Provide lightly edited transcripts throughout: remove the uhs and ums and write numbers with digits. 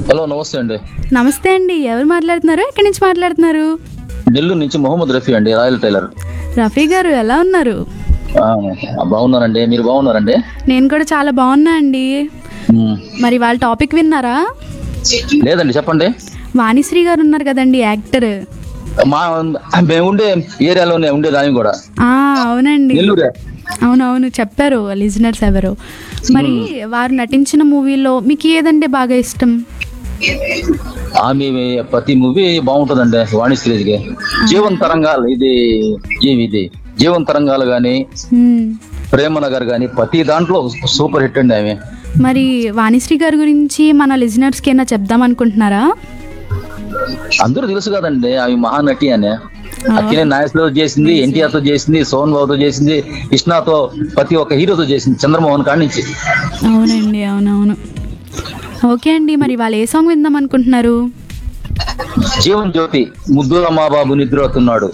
Hello, నమస్తే అండి. నమస్తే అండి. ఎవరు మాట్లాడుతున్నారు? ఎక్కడి నుంచి మాట్లాడుతున్నారు? నెల్లూరు నుంచి మొహమ్మద్ రఫీ అండి, రాయల్ టైలర్. రఫీ గారు ఎలా ఉన్నారు? ఆ, బాగున్నారండి. మీరు బాగున్నారండి? నేను కూడా చాలా బాగున్నా అండి. మ్, మరి వాళ్ళ టాపిక్ విన్నారా? లేదండి, చెప్పండి. వాణిశ్రీ గారు ఉన్నారు కదండి, యాక్టర్. మా మేము ఉండే ఏరియాలోనే ఉండేది ఆమె కూడా. అవునండి. నెల్లూరే. అవునవును, చెప్పారు లిజనర్స్ ఎవరు. మరి వారు నటించిన మూవీలో మీకు ఏదంటే బాగా ఇష్టం? ఆమె ప్రతి మూవీ బాగుంటుందండి. వాణిశ్రీకి జీవన్ తరంగాలు, ఇది జీవన్ తరంగాలు గాని, మ్మ్. ప్రేమనగర్ గాని ప్రతి దాంట్లో సూపర్ హిట్ అండి ఆమె. మరి వాణిశ్రీ గారి గురించి మన లిజనర్స్కి ఏమైనా చెప్దాం అనుకుంటున్నారా? అందరూ తెలుసు కదండి, ఆమె మహానటి అని. అక్కినే నాయకులతో చేసింది, ఎన్టీఆర్ తో చేసింది, సోన్ బాబుతో చేసింది, కృష్ణతో, ప్రతి ఒక్క హీరోతో చేసింది, చంద్రమోహన్ కాడి నుంచి. అవునండి, అవునవును. ఓకే అండి, మరి వాళ్ళు ఏ సాంగ్ విందాం అనుకుంటున్నారు? జీవన్ జ్యోతి, ముద్దుల మా బాబు నిద్రపోతున్నాడు.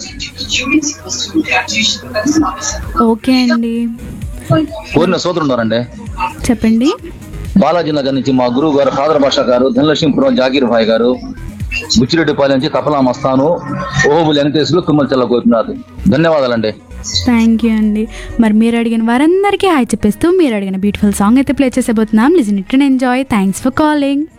ఓకే అండి, కోరిన సోదరుడు ఉన్నారండి. చెప్పండి. బాలాజీ నగర్ నుంచి మా గురువు గారు ఫాదర్ భాష గారు, ధనలక్ష్మీపురం జాకీర్ భాయ్ గారు, బుచ్చిరెడ్డిపాలెం నుంచి తపలా మస్తాను, ఓహుబుల్ వెంకటేశ్వరు, తుమ్మలచెల్ల గోపినాథ్. ధన్యవాదాలండి. థ్యాంక్ యూ అండి. మరి మీరు అడిగిన వారందరికీ హాయ్ చెప్పేస్తూ మీరు అడిగిన బ్యూటిఫుల్ సాంగ్ అయితే play చేసేబోతున్నాం. Listen it and enjoy. Thanks for calling.